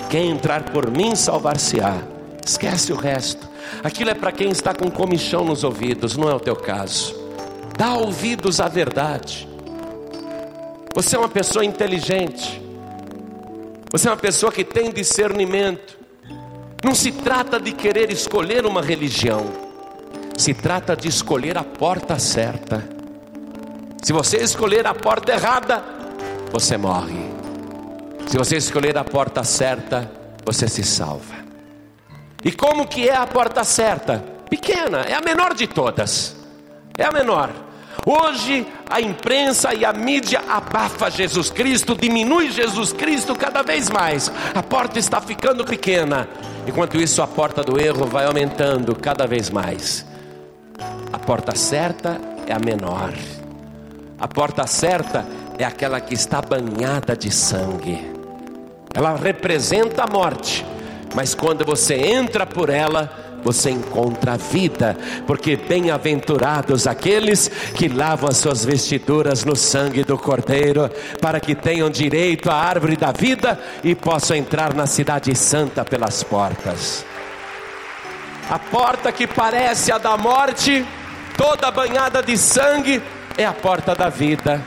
Quem entrar por mim salvar-se-á. Esquece o resto. Aquilo é para quem está com comichão nos ouvidos, não é o teu caso. Dá ouvidos à verdade. Você é uma pessoa inteligente. Você é uma pessoa que tem discernimento. Não se trata de querer escolher uma religião. Se trata de escolher a porta certa. Se você escolher a porta errada, você morre. Se você escolher a porta certa, você se salva. E como que é a porta certa? Pequena, é a menor de todas. É a menor. Hoje a imprensa e a mídia abafa Jesus Cristo, diminui Jesus Cristo cada vez mais. A porta está ficando pequena. Enquanto isso, a porta do erro vai aumentando cada vez mais. A porta certa é a menor. A porta certa é aquela que está banhada de sangue. Ela representa a morte, mas quando você entra por ela, você encontra a vida. Porque bem-aventurados aqueles que lavam as suas vestiduras no sangue do Cordeiro, para que tenham direito à árvore da vida e possam entrar na cidade santa pelas portas. A porta que parece a da morte, toda banhada de sangue, é a porta da vida.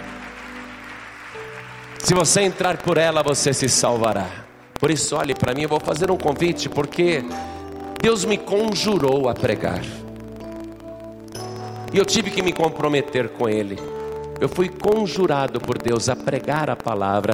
Se você entrar por ela, você se salvará. Por isso, olhe para mim, eu vou fazer um convite, porque Deus me conjurou a pregar. E eu tive que me comprometer com Ele. Eu fui conjurado por Deus a pregar a palavra,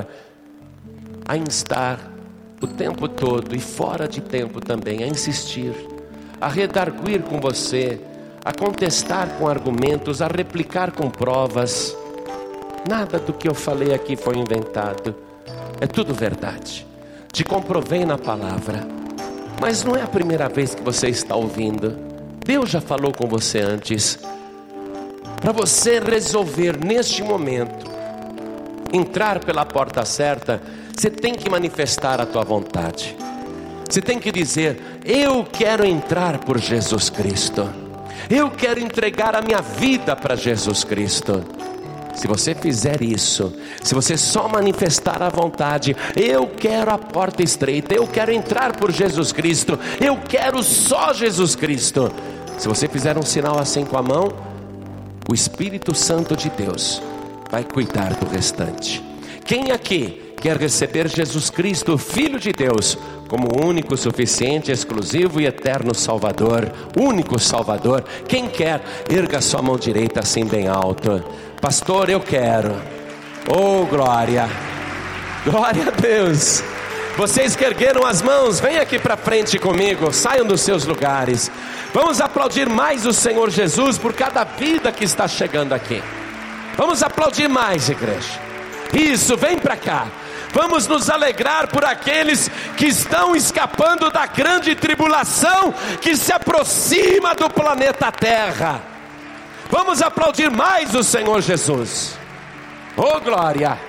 a instar o tempo todo e fora de tempo também, a insistir, a redarguir com você, a contestar com argumentos, a replicar com provas. Nada do que eu falei aqui foi inventado. É tudo verdade. Te comprovei na palavra. Mas não é a primeira vez que você está ouvindo. Deus já falou com você antes. Para você resolver neste momento entrar pela porta certa, você tem que manifestar a tua vontade. Você tem que dizer: eu quero entrar por Jesus Cristo. Eu quero entregar a minha vida para Jesus Cristo. Se você fizer isso, se você só manifestar a vontade, eu quero a porta estreita, eu quero entrar por Jesus Cristo, eu quero só Jesus Cristo. Se você fizer um sinal assim com a mão, o Espírito Santo de Deus vai cuidar do restante. Quem aqui quer receber Jesus Cristo, o Filho de Deus, como o único, suficiente, exclusivo e eterno Salvador, único Salvador? Quem quer, erga sua mão direita assim bem alto. Pastor, eu quero. Oh, glória. Glória a Deus. Vocês que ergueram as mãos, venham aqui para frente comigo. Saiam dos seus lugares. Vamos aplaudir mais o Senhor Jesus por cada vida que está chegando aqui. Vamos aplaudir mais, igreja. Isso, vem para cá. Vamos nos alegrar por aqueles que estão escapando da grande tribulação que se aproxima do planeta Terra. Vamos aplaudir mais o Senhor Jesus. Oh, glória.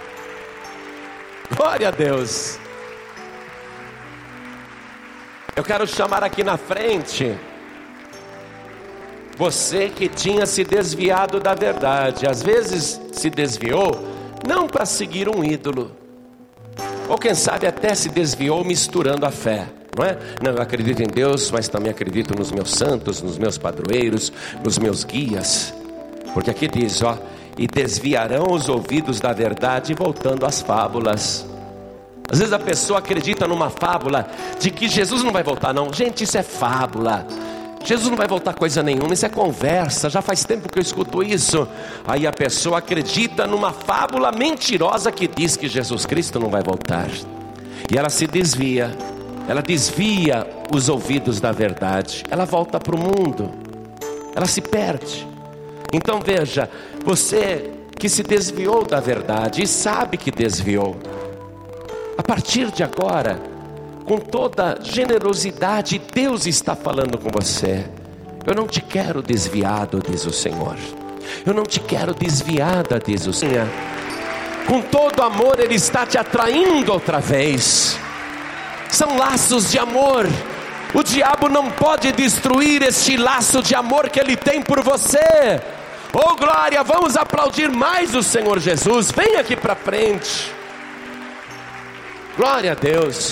Glória a Deus. Eu quero chamar aqui na frente você que tinha se desviado da verdade. Às vezes se desviou não para seguir um ídolo, ou quem sabe até se desviou misturando a fé, não é? Não, eu acredito em Deus, mas também acredito nos meus santos, nos meus padroeiros, nos meus guias. Porque aqui diz, ó: e desviarão os ouvidos da verdade, voltando às fábulas. Às vezes a pessoa acredita numa fábula de que Jesus não vai voltar. Não, gente, isso é fábula. Jesus não vai voltar coisa nenhuma, isso é conversa. Já faz tempo que eu escuto isso. Aí a pessoa acredita numa fábula mentirosa que diz que Jesus Cristo não vai voltar. E ela se desvia. Ela desvia os ouvidos da verdade. Ela volta para o mundo. Ela se perde. Então veja, você que se desviou da verdade e sabe que desviou, a partir de agora, com toda generosidade, Deus está falando com você. Eu não te quero desviado, diz o Senhor. Eu não te quero desviada, diz o Senhor. Com todo amor Ele está te atraindo outra vez. São laços de amor. O diabo não pode destruir este laço de amor que Ele tem por você. Oh, glória, vamos aplaudir mais o Senhor Jesus. Vem aqui para frente. Glória a Deus.